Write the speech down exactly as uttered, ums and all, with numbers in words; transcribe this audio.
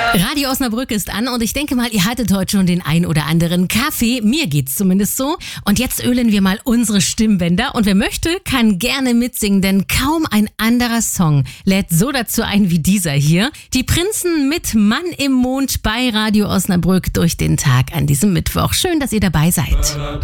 Radio Osnabrück ist an und ich denke mal, ihr hattet heute schon den ein oder anderen Kaffee. Mir geht's zumindest so. Und jetzt ölen wir mal unsere Stimmbänder und wer möchte, kann gerne mitsingen, denn kaum ein anderer Song lädt so dazu ein wie dieser hier. Die Prinzen mit Mann im Mond bei Radio Osnabrück durch den Tag an diesem Mittwoch. Schön, dass ihr dabei seid.